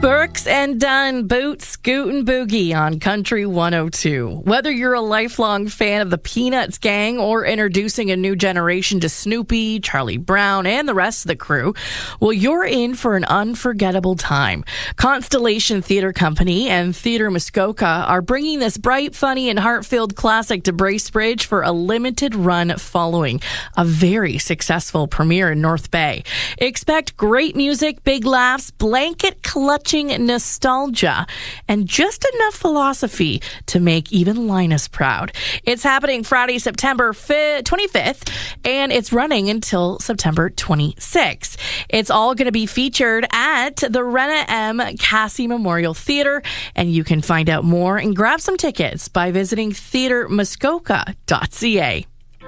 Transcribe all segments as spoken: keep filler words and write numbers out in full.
Burks and Dunn, Boot, Scoot, and Boogie on Country one oh two. Whether you're a lifelong fan of the Peanuts gang or introducing a new generation to Snoopy, Charlie Brown, and the rest of the crew, well, you're in for an unforgettable time. Constellation Theater Company and Theater Muskoka are bringing this bright, funny, and heart-filled classic to Bracebridge for a limited run following a very successful premiere in North Bay. Expect great music, big laughs, blanket clutching nostalgia, and just enough philosophy to make even Linus proud. It's happening Friday, September twenty-fifth, and it's running until September twenty-sixth. It's all going to be featured at the Rena M. Cassie Memorial Theater, and you can find out more and grab some tickets by visiting theater muskoka dot c a.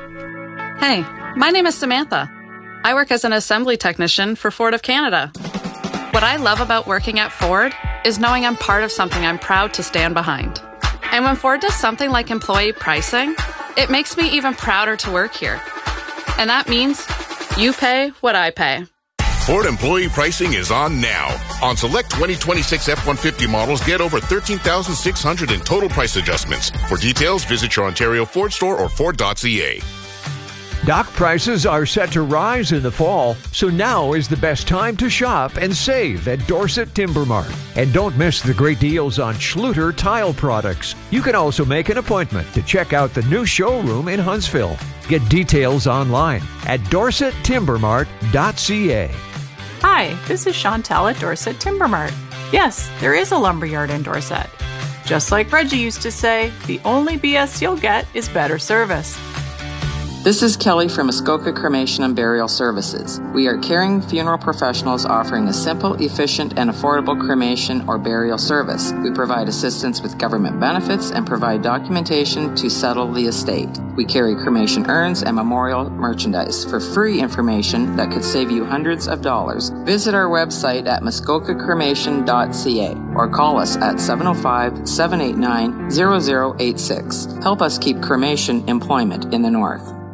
Hey, my name is Samantha. I work as an assembly technician for Ford of Canada. What I love about working at Ford is knowing I'm part of something I'm proud to stand behind. And when Ford does something like employee pricing, it makes me even prouder to work here. And that means you pay what I pay. Ford employee pricing is on now. On select twenty twenty-six F one fifty models, get over thirteen thousand six hundred dollars in total price adjustments. For details, visit your Ontario Ford store or Ford dot c a. Dock prices are set to rise in the fall, so now is the best time to shop and save at Dorset Timber Mart. And don't miss the great deals on Schluter tile products. You can also make an appointment to check out the new showroom in Huntsville. Get details online at dorset timber mart dot c a. Hi, this is Chantel at Dorset Timber Mart. Yes, there is a lumberyard in Dorset. Just like Reggie used to say, the only B S you'll get is better service. This is Kelly from Muskoka Cremation and Burial Services. We are caring funeral professionals offering a simple, efficient, and affordable cremation or burial service. We provide assistance with government benefits and provide documentation to settle the estate. We carry cremation urns and memorial merchandise. For free information that could save you hundreds of dollars, visit our website at muskoka cremation dot c a or call us at seven oh five, seven eight nine, zero zero eight six. Help us keep cremation employment in the North.